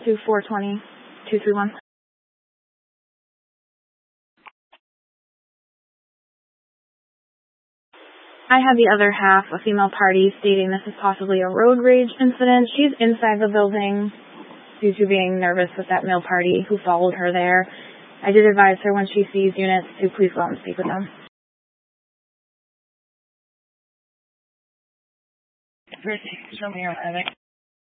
to 420-231. I had the other half, a female party, stating this is possibly a road rage incident. She's inside the building due to being nervous with that male party who followed her there. I did advise her when she sees units to please go out and speak with them. Show me your medic.